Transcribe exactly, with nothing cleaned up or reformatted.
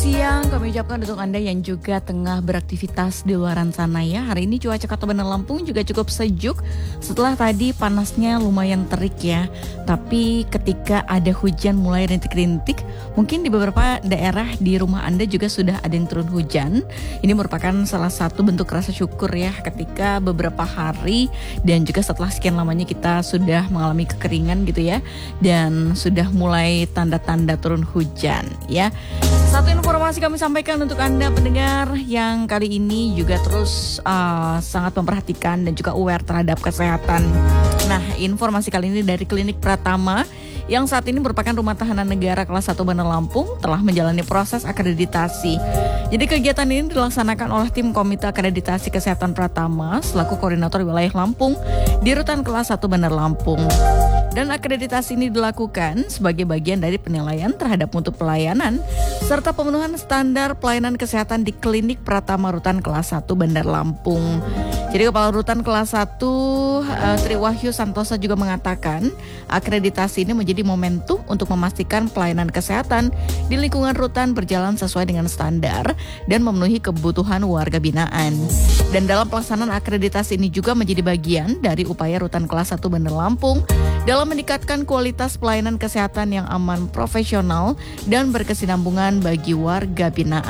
siang kami ucapkan untuk Anda yang juga tengah beraktivitas di luaran sana ya. Hari ini cuaca Kota Bandar Lampung juga cukup sejuk setelah tadi panasnya lumayan terik ya. Tapi ketika ada hujan mulai rintik-rintik, mungkin di beberapa daerah di rumah Anda juga sudah ada yang turun hujan. Ini merupakan salah satu bentuk rasa syukur ya ketika beberapa hari dan juga setelah sekian lamanya kita sudah mengalami kekeringan gitu ya. Dan sudah mulai tanda-tanda turun hujan ya. Satu informasi kami sampaikan untuk Anda pendengar yang kali ini juga terus uh, sangat memperhatikan dan juga aware terhadap kesehatan. Nah, informasi kali ini dari Klinik Pratama yang saat ini merupakan rumah tahanan negara kelas satu Bandar Lampung telah menjalani proses akreditasi. Jadi kegiatan ini dilaksanakan oleh tim Komite Akreditasi Kesehatan Pratama selaku koordinator wilayah Lampung di Rutan kelas satu Bandar Lampung. Dan akreditasi ini dilakukan sebagai bagian dari penilaian terhadap mutu pelayanan serta pemenuhan standar pelayanan kesehatan di Klinik Pratama Rutan kelas satu Bandar Lampung. Jadi Kepala Rutan kelas satu uh, Tri Wahyu Santosa juga mengatakan akreditasi ini menjadi momentum untuk memastikan pelayanan kesehatan di lingkungan rutan berjalan sesuai dengan standar dan memenuhi kebutuhan warga binaan. Dan dalam pelaksanaan akreditasi ini juga menjadi bagian dari upaya Rutan kelas satu Bandar Lampung dalam meningkatkan kualitas pelayanan kesehatan yang aman, profesional, dan berkesinambungan bagi warga binaan.